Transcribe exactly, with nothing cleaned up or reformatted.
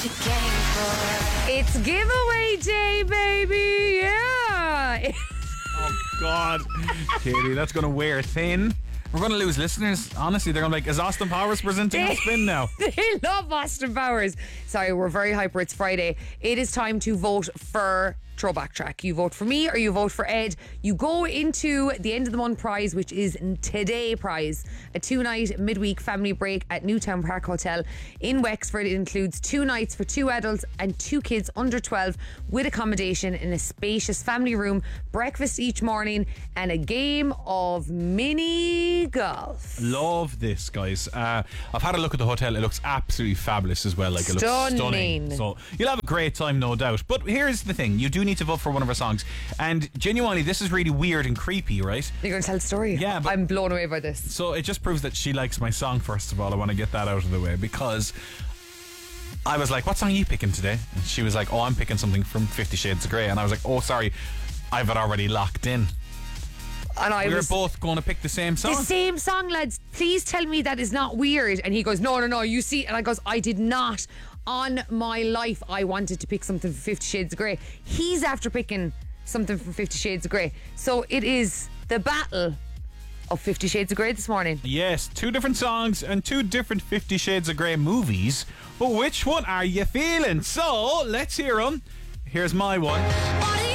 It's giveaway day, baby. Yeah. Oh, God. Katie, that's going to wear thin. We're going to lose listeners. Honestly, they're going to be like, is Austin Powers presenting on Spin now? They love Austin Powers. Sorry, we're very hyper. It's Friday. It is time to vote for Throwback Track. You vote for me or you vote for Ed. You go into the end of the month prize, which is today prize. A two-night midweek family break at Newtown Park Hotel in Wexford. It includes two nights for two adults and two kids under twelve with accommodation in a spacious family room, breakfast each morning, and a game of mini golf. Love this, guys. Uh, I've had a look at the hotel. It looks absolutely fabulous as well. Like, it looks Stunning. stunning. So you'll have a great time, no doubt. But here's the thing. You do need to vote for one of our songs. And genuinely, this is really weird and creepy, right? You're going to tell the story? Yeah, but I'm blown away by this. So it just proves that she likes my song, first of all. I want to get that out of the way, because I was like, what song are you picking today? And she was like, oh, I'm picking something from Fifty Shades of Grey. And I was like, oh, sorry, I've it already locked in. And I we were was both going to pick the same song. The same song, lads. Please tell me that is not weird. And he goes, no, no, no, you see. And I goes, I did not. On my life, I wanted to pick something from Fifty Shades of Grey. He's after picking something from Fifty Shades of Grey. So it is the battle of Fifty Shades of Grey this morning. Yes, two different songs and two different Fifty Shades of Grey movies. But which one are you feeling? So let's hear them. Here's my one.